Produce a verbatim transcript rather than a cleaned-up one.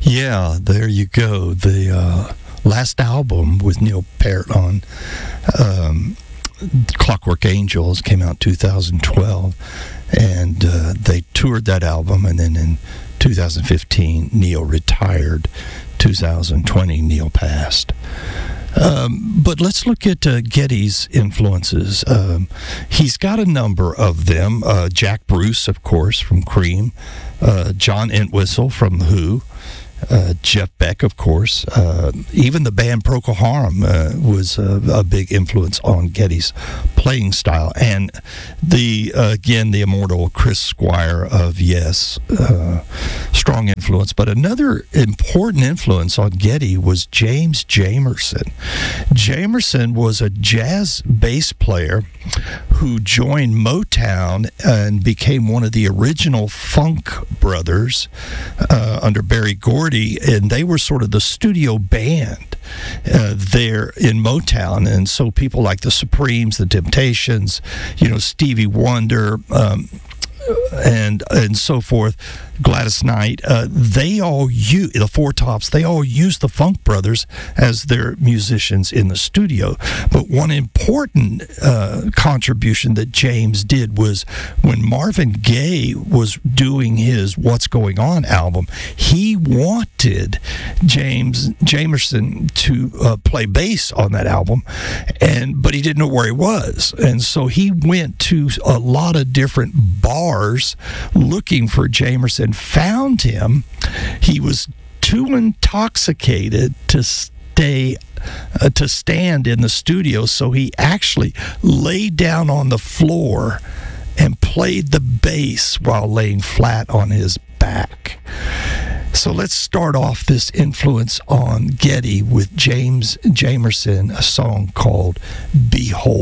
Yeah, there you go. The uh, last album with Neil Peart on, um, Clockwork Angels, came out in two thousand twelve, and uh, they toured that album, and then in two thousand fifteen, Neil retired. two thousand twenty, Neil passed. Um, but let's look at uh, Geddy's influences. Um, he's got a number of them. Uh, Jack Bruce, of course, from Cream. Uh, John Entwistle from The Who. Uh, Jeff Beck, of course. Uh, even the band Procol Harum uh, was uh, a big influence on Geddy's playing style. And the uh, again, the immortal Chris Squire of Yes, uh, strong influence. But another important influence on Geddy was James Jamerson. Jamerson was a jazz bass player who joined Motown and became one of the original Funk Brothers uh, under Berry Gordy. And they were sort of the studio band uh, there in Motown. And so people like the Supremes, the Temptations, you know, Stevie Wonder, um, and and so forth, Gladys Knight, uh, they all use the Four Tops. They all use the Funk Brothers as their musicians in the studio. But one important uh, contribution that James did was when Marvin Gaye was doing his "What's Going On" album, he wanted James Jamerson to uh, play bass on that album, and but he didn't know where he was, and so he went to a lot of different bars looking for Jamerson. Found him. He was too intoxicated to stay uh, to stand in the studio, so he actually laid down on the floor and played the bass while laying flat on his back. So let's start off this influence on Geddy with James Jamerson, a song called Behold.